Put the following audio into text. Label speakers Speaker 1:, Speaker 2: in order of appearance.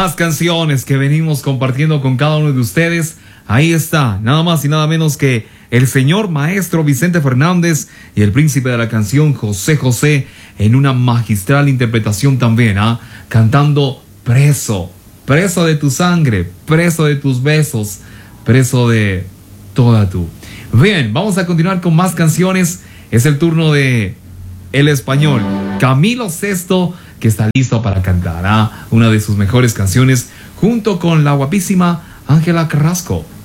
Speaker 1: Más canciones que venimos compartiendo con cada uno de ustedes. Ahí está, nada más y nada menos que el señor maestro Vicente Fernández y el príncipe de la canción José José en una magistral interpretación también, cantando preso, preso de tu sangre, preso de tus besos, preso de toda tú. Bien, vamos a continuar con más canciones. Es el turno de el español Camilo Sesto, que está listo para cantar una de sus mejores canciones junto con la guapísima Ángela Carrasco.